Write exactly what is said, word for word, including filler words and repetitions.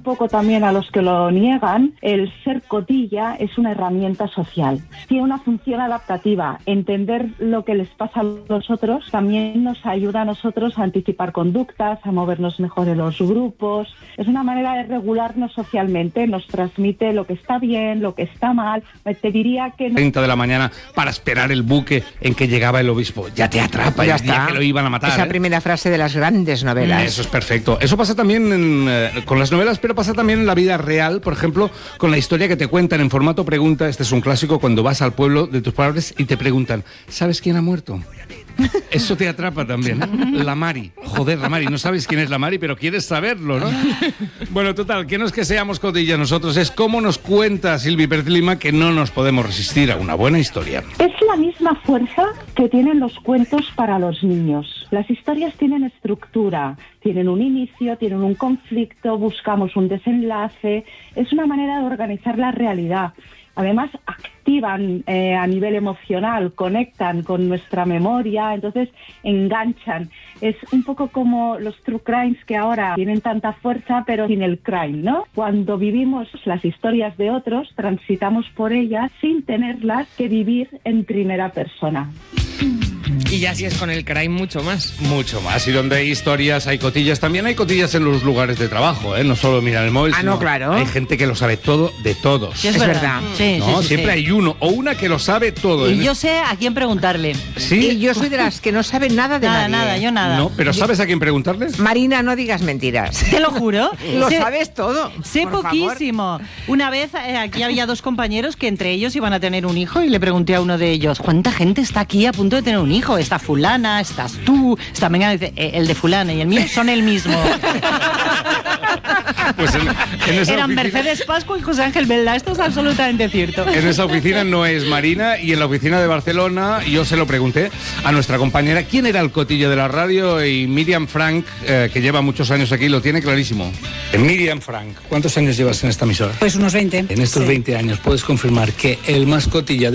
poco también a los que lo niegan, el ser cotilla es una herramienta social. Tiene una función adaptativa. Entender lo que les pasa a los otros también nos ayuda a nosotros a anticipar conductas, a movernos mejor en los grupos. Es una manera de regularnos socialmente, nos transmite lo que está bien, lo que está mal. Te diría que... treinta de la mañana para esperar el buque en que llegaba el obispo. Ya te atrapa, ya el día está. que lo iban a matar. Esa ¿eh? primera frase de las grandes novelas. Eso es perfecto. Eso pasa también en, eh, con las novelas, pero pasa también en la vida real, por ejemplo, con la historia que te cuentan en formato pregunta. Este es un clásico cuando vas al pueblo de tus padres y te preguntan, ¿sabes quién ha muerto? Eso te atrapa también, ¿eh? La Mari. Joder, la Mari. No sabes quién es la Mari, pero quieres saberlo, ¿no? Bueno, total, que no es que seamos cotillas nosotros, es como nos cuenta Silvi Pérez Lima que no nos podemos resistir a una buena historia. Es la misma fuerza que tienen los cuentos para los niños. Las historias tienen estructura, tienen un inicio, tienen un conflicto, buscamos un desenlace. Es una manera de organizar la realidad. Además, activan eh, a nivel emocional, conectan con nuestra memoria, entonces enganchan. Es un poco como los true crimes que ahora tienen tanta fuerza, pero sin el crime, ¿no? Cuando vivimos las historias de otros, transitamos por ellas sin tenerlas que vivir en primera persona. Y ya si es con el crime, mucho más. Mucho más. Y donde hay historias, hay cotillas. También hay cotillas en los lugares de trabajo, ¿eh? No solo mirar el móvil. Ah, no, claro. Hay gente que lo sabe todo de todos. Sí, es, Es verdad. verdad. Sí, ¿No? sí, sí, Siempre sí. hay uno o una que lo sabe todo. Y En yo es- sé a quién preguntarle. ¿Sí? Y yo soy de las que no saben nada de Nada, nadie. nada, yo nada. No, pero ¿sabes a quién preguntarle? Marina, no digas mentiras. Te lo juro. Lo Sé- sabes todo. Sé por poquísimo. Una vez eh, aquí había dos compañeros que entre ellos iban a tener un hijo y le pregunté a uno de ellos, ¿cuánta gente está aquí a punto de tener un hijo? Está fulana, estás tú, está Mengana. Dice, "Eh, el de fulana y el mío son el mismo". Pues en, en esa Eran oficina, Mercedes Pascua y José Ángel Belda. Esto es absolutamente cierto. en esa oficina no es Marina, y en la oficina de Barcelona yo se lo pregunté a nuestra compañera quién era el cotillo de la radio, y Miriam Frank, eh, que lleva muchos años aquí, lo tiene clarísimo. Miriam Frank, ¿cuántos años llevas en esta emisora? Pues unos veinte. En estos Sí. veinte años, ¿puedes confirmar que el más cotilla de